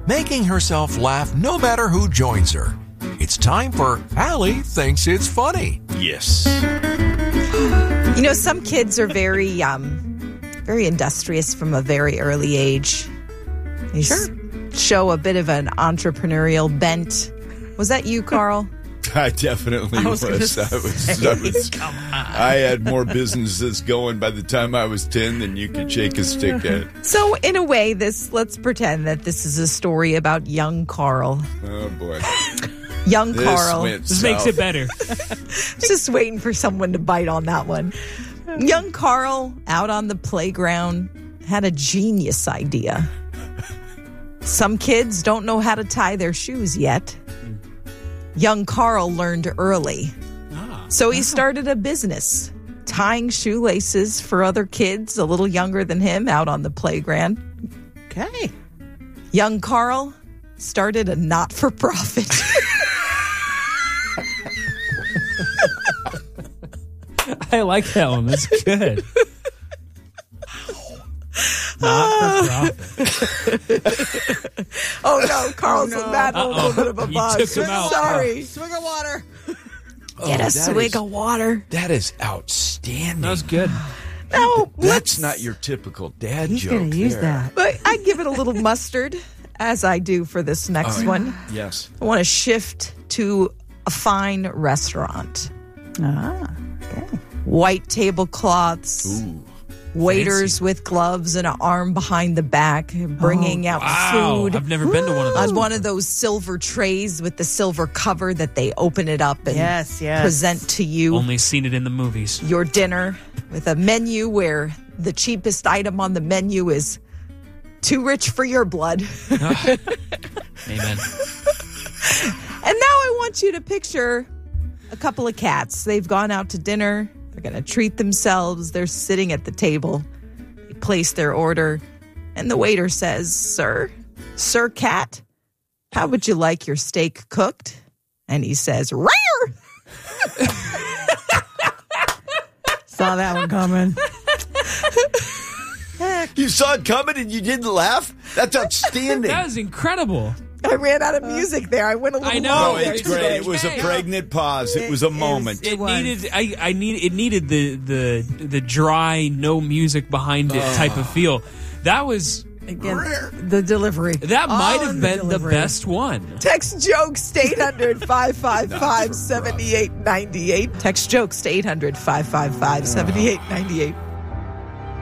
making herself laugh no matter who joins her. It's time for Allie Thinks It's Funny. Yes. You know, some kids are very industrious from a very early age. They show a bit of an entrepreneurial bent. Was that you, Carl? I definitely was. I had more businesses going by the time I was 10 than you could shake a stick at. So, in a way, let's pretend that this is a story about young Carl. Oh, boy. Young Carl. This makes it better. Just waiting for someone to bite on that one. Young Carl, out on the playground, had a genius idea. Some kids don't know how to tie their shoes yet. Young Carl learned early. So he started a business, tying shoelaces for other kids a little younger than him out on the playground. Okay. Young Carl started a not-for-profit. I like that one. That's good. Not for profit. Oh, no. Carl's had a little bit of a buzz. You took him out. Sorry. Swig of water. Get a swig of water. That is outstanding. That was good. No, That's not your typical dad He's joke. going to use there. that. But I give it a little mustard, as I do for this next one. Yes. I want to shift to a fine restaurant. Okay. White tablecloths, Ooh. waiters with gloves and an arm behind the back, bringing out Wow. food I've never been to one of those. on one of those silver trays with the silver cover that they open it up and Yes. present to you Only seen it in the movies. your dinner with a menu where the cheapest item on the menu is too rich for your blood. Amen. And now I want you to picture a couple of cats. They've gone out to dinner. They're going to treat themselves. They're sitting at the table. They place their order. And the waiter says, Sir cat, how would you like your steak cooked? And he says, Rare! Saw that one coming. You saw it coming and you didn't laugh? That's outstanding. That was incredible. I ran out of music there. I went a little I know. long Oh, there it's today. great. It was a pregnant pause. It was a moment. It needed the dry, no music behind it type of feel. That was Again, the delivery. that might have On been the delivery. best one. Text jokes to 800-555-7898. Text jokes to 800-555-7898.